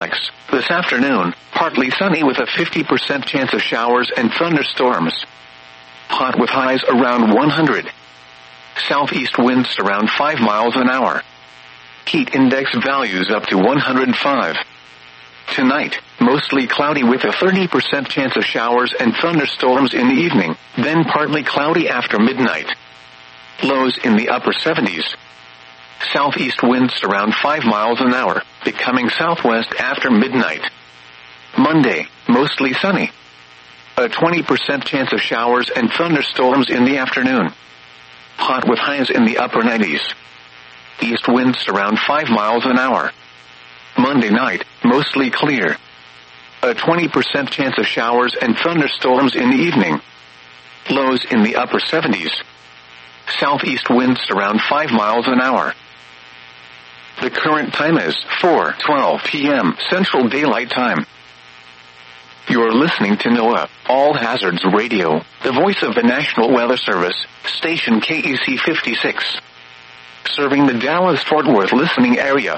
This afternoon, partly sunny with a 50% chance of showers and thunderstorms. Hot with highs around 100. Southeast winds around 5 miles an hour. Heat index values up to 105. Tonight, mostly cloudy with a 30% chance of showers and thunderstorms in the evening, then partly cloudy after midnight. Lows in the upper 70s. Southeast winds around 5 miles an hour, becoming southwest after midnight. Monday, mostly sunny. A 20% chance of showers and thunderstorms in the afternoon. Hot with highs in the upper 90s. East winds around 5 miles an hour. Monday night, mostly clear. A 20% chance of showers and thunderstorms in the evening. Lows in the upper 70s. Southeast winds around 5 miles an hour. The current time is 4:12 p.m. Central Daylight Time. You're listening to NOAA, All Hazards Radio, the voice of the National Weather Service, station KEC 56. Serving the Dallas-Fort Worth listening area.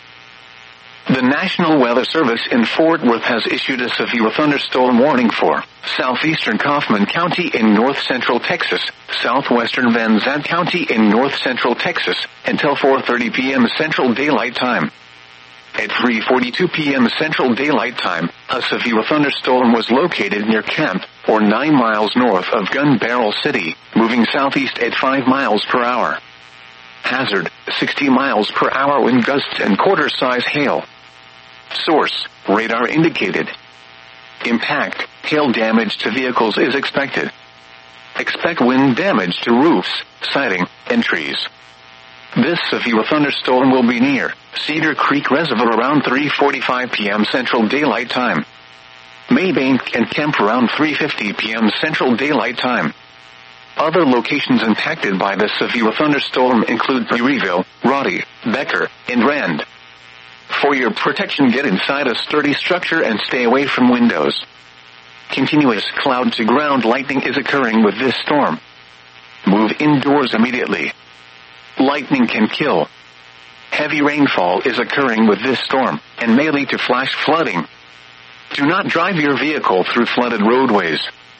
The National Weather Service in Fort Worth has issued a severe thunderstorm warning for southeastern Kaufman County in north-central Texas, southwestern Van Zandt County in north-central Texas, until 4:30 p.m. Central Daylight Time. At 3:42 p.m. Central Daylight Time, a severe thunderstorm was located near Camp, or 9 miles north of Gun Barrel City, moving southeast at 5 miles per hour. Hazard, 60 miles per hour wind gusts and quarter-size hail. Source, radar indicated. Impact, hail damage to vehicles is expected. Expect wind damage to roofs, siding, and trees. This severe thunderstorm will be near Cedar Creek Reservoir around 3:45 p.m. Central Daylight Time. Maybank and Kemp around 3:50 p.m. Central Daylight Time. Other locations impacted by the severe thunderstorm include Perryville, Roddy, Becker, and Rand. For your protection, get inside a sturdy structure and stay away from windows. Continuous cloud-to-ground lightning is occurring with this storm. Move indoors immediately. Lightning can kill. Heavy rainfall is occurring with this storm, and may lead to flash flooding. Do not drive your vehicle through flooded roadways.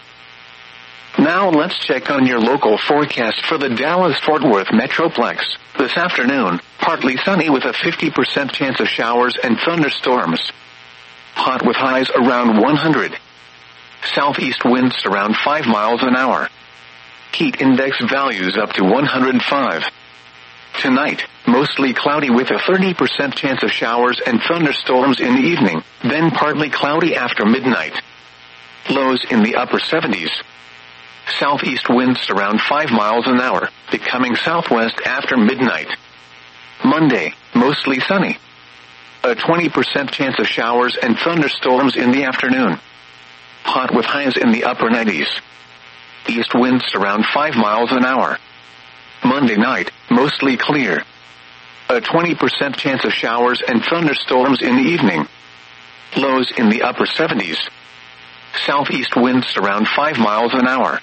Now let's check on your local forecast for the Dallas-Fort Worth Metroplex. This afternoon, partly sunny with a 50% chance of showers and thunderstorms. Hot with highs around 100. Southeast winds around 5 miles an hour. Heat index values up to 105. Tonight, mostly cloudy with a 30% chance of showers and thunderstorms in the evening, then partly cloudy after midnight. Lows in the upper 70s. Southeast winds around 5 miles an hour, becoming southwest after midnight. Monday, mostly sunny. A 20% chance of showers and thunderstorms in the afternoon. Hot with highs in the upper 90s. East winds around 5 miles an hour. Monday night, mostly clear. A 20% chance of showers and thunderstorms in the evening. Lows in the upper 70s. Southeast winds around 5 miles an hour.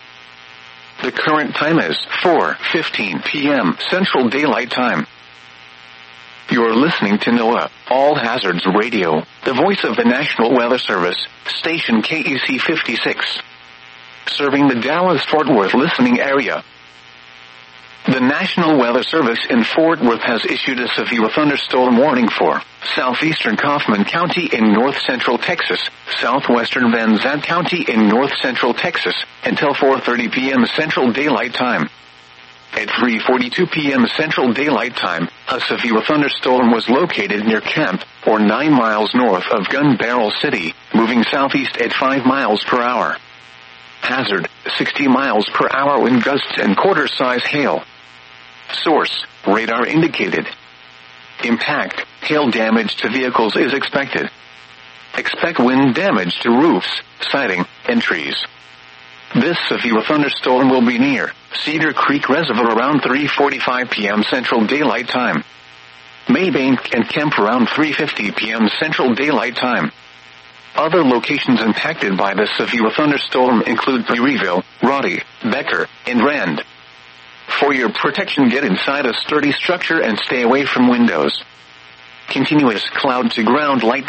The current time is 4:15 p.m. Central Daylight Time. You're listening to NOAA, All Hazards Radio, the voice of the National Weather Service, station KEC 56. Serving the Dallas-Fort Worth listening area. The National Weather Service in Fort Worth has issued a severe thunderstorm warning for southeastern Kaufman County in north-central Texas, southwestern Van Zandt County in north-central Texas, until 4:30 p.m. Central Daylight Time. At 3:42 p.m. Central Daylight Time, a severe thunderstorm was located near Kemp, or 9 miles north of Gun Barrel City, moving southeast at 5 miles per hour. Hazard, 60 miles per hour wind gusts and quarter-size hail. Source, radar indicated. Impact, hail damage to vehicles is expected. Expect wind damage to roofs, siding, and trees. This severe thunderstorm will be near Cedar Creek Reservoir around 3:45 p.m. Central Daylight Time. Maybank and Kemp around 3:50 p.m. Central Daylight Time. Other locations impacted by the severe thunderstorm include Perryville, Roddy, Becker, and Rand. For your protection, get inside a sturdy structure and stay away from windows. Continuous cloud-to-ground lightning